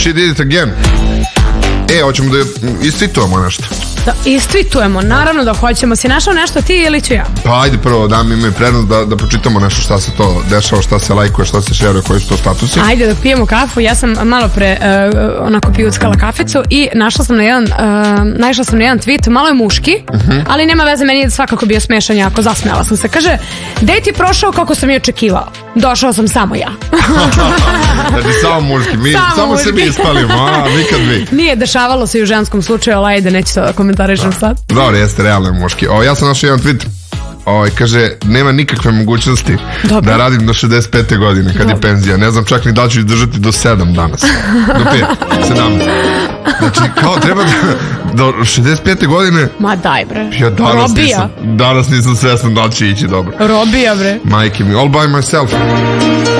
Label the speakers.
Speaker 1: she did it again. Hoćemo da istvitujemo nešto.
Speaker 2: Da istvitujemo, naravno da hoćemo. Si našao nešto ti ili ću ja?
Speaker 1: Pa ajde prvo, da mi imaju prednost da pročitamo nešto šta se to dešava, šta se lajkuje, šta se šeruje, koji su to statusi.
Speaker 2: Ajde da pijemo kafu. Ja sam malo pre onako pijuckala kaficu i naišla sam na jedan tweet, malo je muški, ali nema veze, meni je svakako bio smešan, jako zasmejala sam se. Kaže, dejt je prošao kako sam i očekivao. Došao sam samo ja.
Speaker 1: Znači samo muški, mi samo se mi ispalimo, nikad vi.
Speaker 2: Nije, dešavalo se i u ženskom slučaju, ali ajde, neću to da komentarišem sad.
Speaker 1: Dobro, jeste realno muški. Ja sam našao jedan tweet. Kaže, nema nikakve mogućnosti da radim do 65. godine kad je penzija. Ne znam čak ni da ću izdržati do 7 danas. Do 5, 17. Znači, kao treba do 65. godine.
Speaker 2: Ma daj bre.
Speaker 1: Ja danas nisam svestan da će ići dobro.
Speaker 2: Robija bre.
Speaker 1: Majke mi, all by myself.